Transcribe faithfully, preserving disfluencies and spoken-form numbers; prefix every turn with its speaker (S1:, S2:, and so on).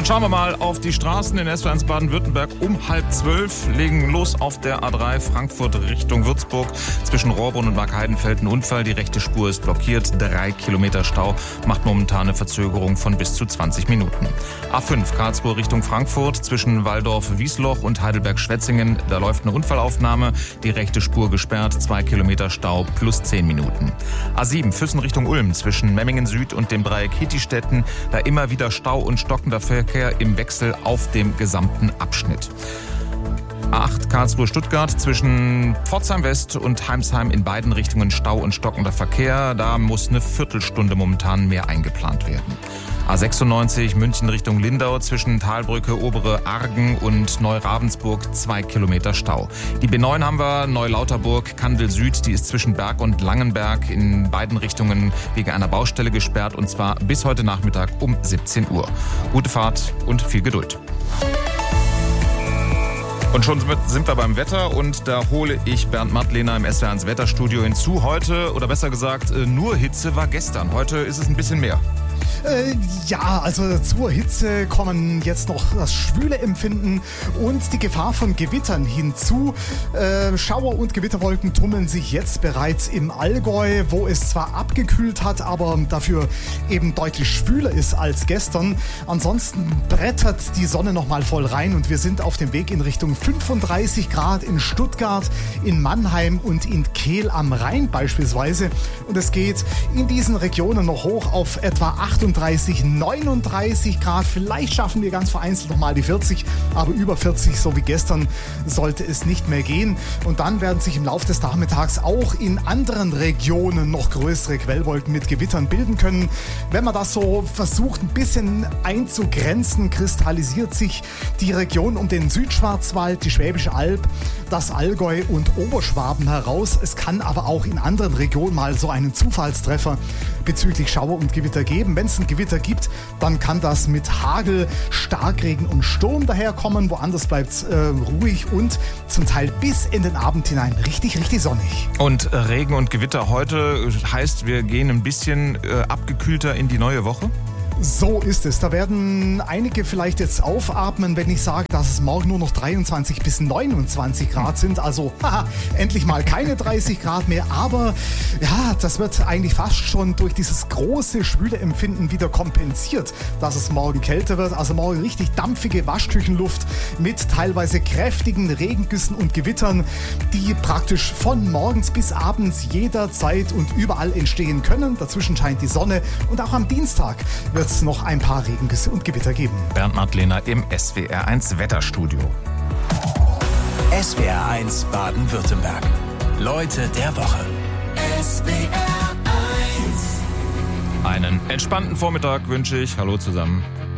S1: Dann schauen wir mal auf die Straßen in S W R eins Baden-Württemberg. Um halb zwölf legen los auf der A drei Frankfurt Richtung Würzburg. Zwischen Rohrbrunn und Markheidenfeld ein Unfall. Die rechte Spur ist blockiert. Drei Kilometer Stau macht momentan eine Verzögerung von bis zu zwanzig Minuten. A fünf Karlsruhe Richtung Frankfurt. Zwischen Walldorf-Wiesloch und Heidelberg-Schwetzingen. Da läuft eine Unfallaufnahme. Die rechte Spur gesperrt. Zwei Kilometer Stau plus zehn Minuten. A sieben Füssen Richtung Ulm. Zwischen Memmingen Süd und dem Dreieck Hittistetten. Da immer wieder Stau und stockender Verkehr im Wechsel auf dem gesamten Abschnitt. A acht Karlsruhe-Stuttgart zwischen Pforzheim West und Heimsheim in beiden Richtungen Stau und stockender Verkehr. Da muss eine Viertelstunde momentan mehr eingeplant werden. A sechsundneunzig München Richtung Lindau zwischen Talbrücke, Obere Argen und Neu-Ravensburg zwei Kilometer Stau. Die B neun haben wir, Neulauterburg, Kandel Süd, die ist zwischen Berg und Langenberg in beiden Richtungen wegen einer Baustelle gesperrt und zwar bis heute Nachmittag um siebzehn Uhr. Gute Fahrt und viel Geduld. Und schon sind wir beim Wetter und da hole ich Bernd Mattlehner im S W R eins Wetterstudio hinzu. Heute, oder besser gesagt, nur Hitze war gestern. Heute ist es ein bisschen mehr.
S2: Äh, ja, also zur Hitze kommen jetzt noch das schwüle Empfinden und die Gefahr von Gewittern hinzu. Äh, Schauer und Gewitterwolken tummeln sich jetzt bereits im Allgäu, wo es zwar abgekühlt hat, aber dafür eben deutlich schwüler ist als gestern. Ansonsten brettert die Sonne nochmal voll rein und wir sind auf dem Weg in Richtung fünfunddreißig Grad in Stuttgart, in Mannheim und in Kehl am Rhein beispielsweise. Und es geht in diesen Regionen noch hoch auf etwa achtunddreißig, neununddreißig Grad. Vielleicht schaffen wir ganz vereinzelt nochmal die vierzig, aber über vierzig, so wie gestern, sollte es nicht mehr gehen. Und dann werden sich im Laufe des Nachmittags auch in anderen Regionen noch größere Quellwolken mit Gewittern bilden können. Wenn man das so versucht, ein bisschen einzugrenzen, kristallisiert sich die Region um den Südschwarzwald, die Schwäbische Alb, das Allgäu und Oberschwaben heraus. Es kann aber auch in anderen Regionen mal so einen Zufallstreffer bezüglich Schauer und Gewitter geben. Wenn es ein Gewitter gibt, dann kann das mit Hagel, Starkregen und Sturm daherkommen. Woanders bleibt es äh, ruhig und zum Teil bis in den Abend hinein richtig, richtig sonnig.
S1: Und Regen und Gewitter heute heißt, wir gehen ein bisschen äh, abgekühlter in die neue Woche?
S2: So ist es. Da werden einige vielleicht jetzt aufatmen, wenn ich sage, dass es morgen nur noch dreiundzwanzig bis neunundzwanzig Grad sind. Also haha, endlich mal keine dreißig Grad mehr. Aber ja, das wird eigentlich fast schon durch dieses große schwüle Empfinden wieder kompensiert, dass es morgen kälter wird. Also morgen richtig dampfige Waschküchenluft mit teilweise kräftigen Regengüssen und Gewittern, die praktisch von morgens bis abends jederzeit und überall entstehen können. Dazwischen scheint die Sonne und auch am Dienstag wird es noch ein paar Regengüsse und Gewitter geben.
S1: Bernd Mattlehner im S W R eins Wetterstudio.
S3: S W R eins Baden-Württemberg. Leute der Woche.
S4: S W R eins.
S1: Einen entspannten Vormittag wünsche ich. Hallo zusammen.